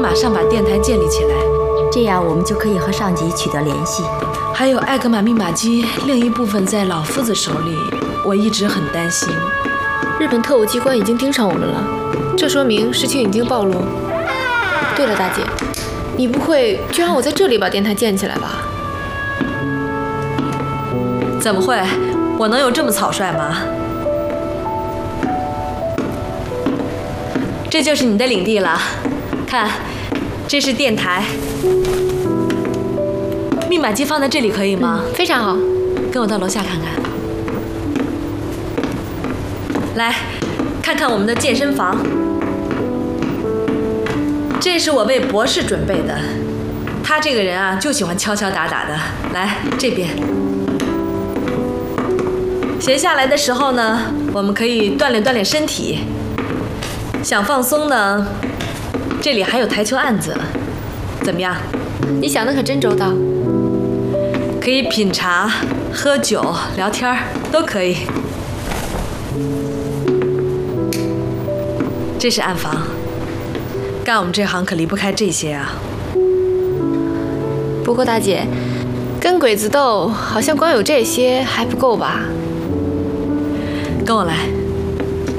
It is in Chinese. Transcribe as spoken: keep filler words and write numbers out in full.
马上把电台建立起来， 这样我们就可以和上级取得联系。 还有艾格玛密码机另一部分在老夫子手里，我一直很担心。 日本特务机关已经盯上我们了，这说明事情已经暴露。对了，大姐，你不会就让我在这里把电台建起来吧？ 怎么会？我能有这么草率吗？这就是你的领地了，看，这是电台。密码机放在这里可以吗？ 嗯，非常好。 跟我到楼下看看。来，看看我们的健身房。这是我为博士准备的。他这个人啊，就喜欢敲敲打打的。来，这边。闲下来的时候呢，我们可以锻炼锻炼身体。想放松呢，这里还有台球案子，怎么样？ 你想的可真周到。 可以品茶、喝酒、聊天都可以。这是暗房，干我们这行可离不开这些啊。 不过大姐，跟鬼子斗好像光有这些还不够吧？ 跟我来。